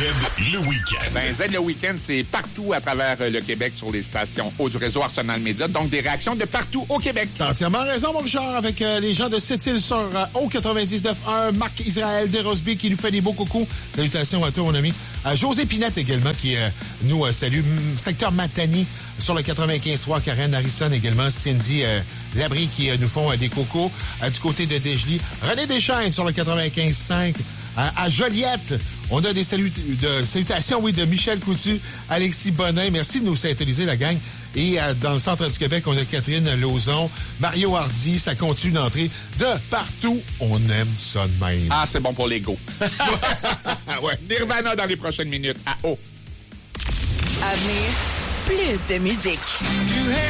le week-end. Ben, Z, le week-end, c'est partout à travers le Québec sur les stations haut du réseau Arsenal Média. Donc, des réactions de partout au Québec. T'as entièrement raison, mon Richard, avec les gens de Sept-Îles sur au 99.1. Marc Israël Desrosby qui nous fait des beaux coucous. Salutations à toi, mon ami. José Pinette également qui nous salue. Secteur Matani sur le 95.3. Karen Harrison également. Cindy Labrie qui nous font des cocos. Du côté de Desjely. René Deschaines sur le 95.5. À Joliette, on a des salutations, oui, de Michel Coutu, Alexis Bonin. Merci de nous synthétiser, la gang. Et dans le centre du Québec, on a Catherine Lauzon, Mario Hardy. Ça continue d'entrer de partout. On aime ça de même. Ah, c'est bon pour l'ego. Ouais. Nirvana dans les prochaines minutes à haut. À venir, plus de musique.